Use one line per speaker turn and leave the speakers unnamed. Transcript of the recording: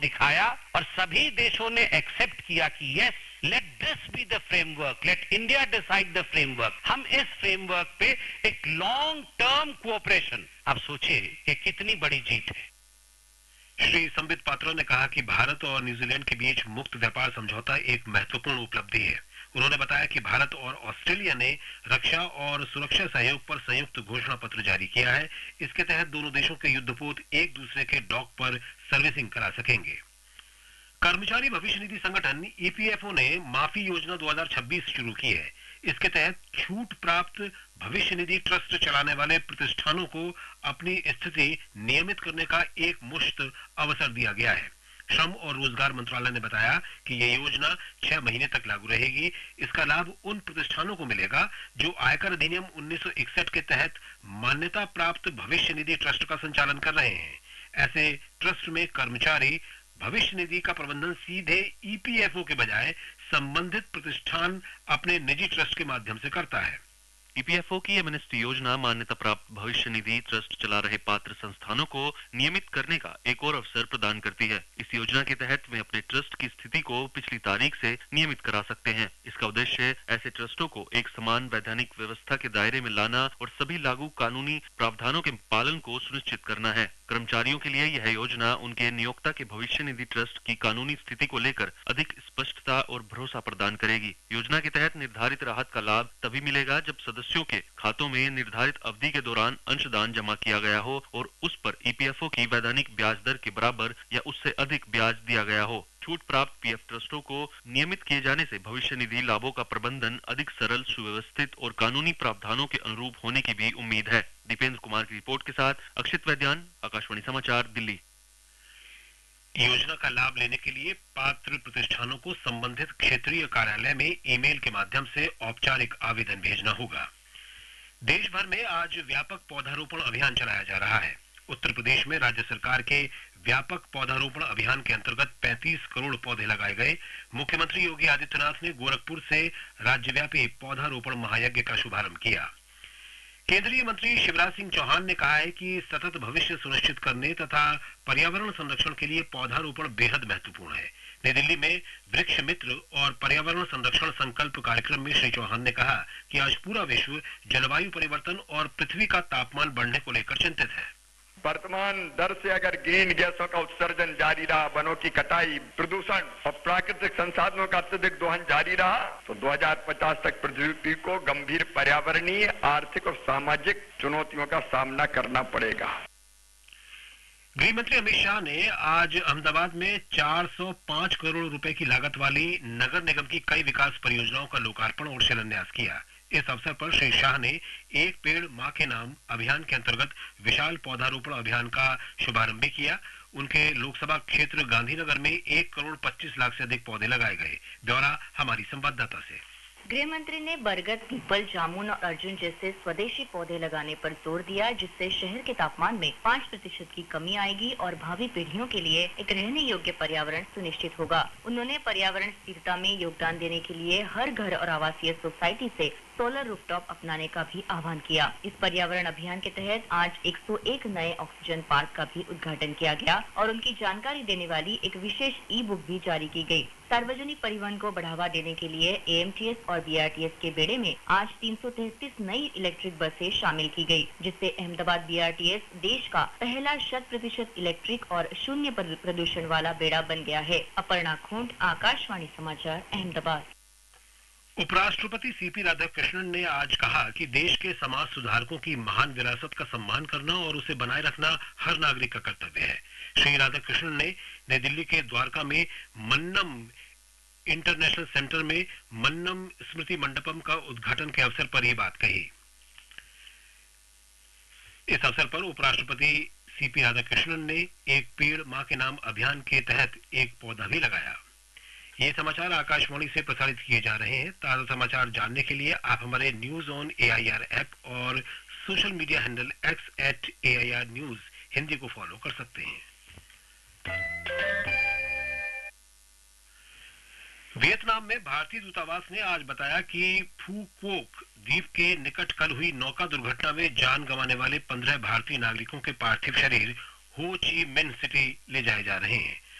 दिखाया और सभी देशों ने एक्सेप्ट किया कि yes, let this be the framework, late India decide the framework. हम इस फ्रेमवर्क पे एक लॉन्ग टर्म कोऑपरेशन, आप सोचिए कि कितनी बड़ी जीत है।
श्री संबित पात्रा ने कहा कि भारत और न्यूजीलैंड के बीच मुक्त व्यापार समझौता एक महत्वपूर्ण उपलब्धि है। उन्होंने बताया कि भारत और ऑस्ट्रेलिया ने रक्षा और सुरक्षा सहयोग पर संयुक्त घोषणा पत्र जारी किया है। इसके तहत दोनों देशों के युद्धपोत एक दूसरे के डॉक पर सर्विसिंग करा सकेंगे। कर्मचारी भविष्य निधि संगठन ईपीएफओ ने माफी योजना 2026 शुरू की है। इसके तहत छूट प्राप्त भविष्य निधि ट्रस्ट चलाने वाले प्रतिष्ठानों को अपनी स्थिति नियमित करने का एक मुश्त अवसर दिया गया है। श्रम और रोजगार मंत्रालय ने बताया कि यह योजना 6 महीने तक लागू रहेगी। इसका लाभ उन प्रतिष्ठानों को मिलेगा जो आयकर अधिनियम 1961 के तहत मान्यता प्राप्त भविष्य निधि ट्रस्ट का संचालन कर रहे हैं। ऐसे ट्रस्ट में कर्मचारी भविष्य निधि का प्रबंधन सीधे ईपीएफओ के बजाय संबंधित प्रतिष्ठान अपने निजी ट्रस्ट के माध्यम से करता है।
ईपीएफओ की एमएनएसटी योजना मान्यता प्राप्त भविष्य निधि ट्रस्ट चला रहे पात्र संस्थानों को नियमित करने का एक और अवसर प्रदान करती है। इस योजना के तहत वे अपने ट्रस्ट की स्थिति को पिछली तारीख से नियमित करा सकते हैं। इसका उद्देश्य ऐसे ट्रस्टों को एक समान वैधानिक व्यवस्था के दायरे में लाना और सभी लागू कानूनी प्रावधानों के पालन को सुनिश्चित करना है। कर्मचारियों के लिए यह योजना उनके नियोक्ता के भविष्य निधि ट्रस्ट की कानूनी स्थिति को लेकर अधिक स्पष्टता और भरोसा प्रदान करेगी। योजना के तहत निर्धारित राहत का लाभ तभी मिलेगा जब सदस्यों के खातों में निर्धारित अवधि के दौरान अंशदान जमा किया गया हो और उस पर ईपीएफओ की वैधानिक ब्याज दर के बराबर या उससे अधिक ब्याज दिया गया हो। छूट प्राप्त पीएफ ट्रस्टों को नियमित किए जाने से भविष्य निधि लाभों का प्रबंधन अधिक सरल, सुव्यवस्थित और कानूनी प्रावधानों के अनुरूप होने की भी उम्मीद है। दीपेंद्र कुमार की रिपोर्ट के साथ अक्षित वैद्यान, आकाशवाणी समाचार, दिल्ली।
योजना का लाभ लेने के लिए पात्र प्रतिष्ठानों को संबंधित क्षेत्रीय कार्यालय में ईमेल के माध्यम से औपचारिक आवेदन भेजना होगा। देश भर में आज व्यापक पौधारोपण अभियान चलाया जा रहा है। उत्तर प्रदेश में राज्य सरकार के व्यापक पौधारोपण अभियान के अंतर्गत 35 करोड़ पौधे लगाए गए। मुख्यमंत्री योगी आदित्यनाथ ने गोरखपुर से राज्यव्यापी पौधारोपण महायज्ञ का शुभारंभ किया। केंद्रीय मंत्री शिवराज सिंह चौहान ने कहा है कि सतत भविष्य सुनिश्चित करने तथा पर्यावरण संरक्षण के लिए पौधारोपण बेहद महत्वपूर्ण है। नई दिल्ली में वृक्ष मित्र और पर्यावरण संरक्षण संकल्प कार्यक्रम में श्री चौहान ने कहा कि आज पूरा विश्व जलवायु परिवर्तन और पृथ्वी का तापमान बढ़ने को लेकर चिंतित है।
वर्तमान दर से अगर ग्रीन गैसों का उत्सर्जन जारी रहा, वनों की कटाई, प्रदूषण और प्राकृतिक संसाधनों का अत्यधिक दोहन जारी रहा तो 2050 तक पृथ्वी को गंभीर पर्यावरणीय, आर्थिक और सामाजिक चुनौतियों का सामना करना पड़ेगा।
गृह मंत्री अमित शाह ने आज अहमदाबाद में 405 करोड़ रुपए की लागत वाली नगर निगम की कई विकास परियोजनाओं का लोकार्पण और शिलान्यास किया। इस अवसर पर श्री शाह ने एक पेड़ मां के नाम अभियान के अंतर्गत विशाल पौधारोपण अभियान का शुभारंभ भी किया। उनके लोकसभा क्षेत्र गांधीनगर में 1 करोड़ 25 लाख से अधिक पौधे लगाए गए। ब्यौरा हमारी संवाददाता से।
गृह मंत्री ने बरगद, पीपल, जामुन और अर्जुन जैसे स्वदेशी पौधे लगाने पर जोर दिया, जिससे शहर के तापमान में 5% की कमी आएगी और भावी पीढ़ियों के लिए एक रहने योग्य पर्यावरण सुनिश्चित होगा। उन्होंने पर्यावरण स्थिरता में योगदान देने के लिए हर घर और आवासीय सोसाइटी से सोलर रूफटॉप अपनाने का भी आह्वान किया। इस पर्यावरण अभियान के तहत आज 101 नए ऑक्सीजन पार्क का भी उद्घाटन किया गया और उनकी जानकारी देने वाली एक विशेष ई बुक भी जारी की गई। सार्वजनिक परिवहन को बढ़ावा देने के लिए एएमटीएस और बीआरटीएस के बेड़े में आज 333 नई इलेक्ट्रिक बसें शामिल की गई, जिससे अहमदाबाद बीआरटीएस देश का पहला 100% इलेक्ट्रिक और शून्य प्रदूषण वाला बेड़ा बन गया है। अपर्णा खोंड, आकाशवाणी समाचार, अहमदाबाद।
उपराष्ट्रपति सीपी राधाकृष्णन ने आज कहा कि देश के समाज सुधारकों की महान विरासत का सम्मान करना और उसे बनाए रखना हर नागरिक का कर्तव्य है। श्री राधाकृष्णन ने नई दिल्ली के द्वारका में मन्नम इंटरनेशनल सेंटर में मन्नम स्मृति मंडपम का उद्घाटन के अवसर पर यह बात कही। इस अवसर पर उपराष्ट्रपति सीपी राधाकृष्णन ने एक पेड़ मां के नाम अभियान के तहत एक पौधा भी लगाया। ये समाचार आकाशवाणी से प्रसारित किए जा रहे हैं। ताजा समाचार जानने के लिए आप हमारे न्यूज ऑन एआईआर ऐप और social media handle @AIR news Hindi को फॉलो कर सकते हैं। वियतनाम में भारतीय दूतावास ने आज बताया कि फू क्वोक द्वीप के निकट कल हुई नौका दुर्घटना में जान गंवाने वाले 15 भारतीय नागरिकों के पार्थिव शरीर हो ची मिन्ह सिटी ले जाए जा रहे हैं।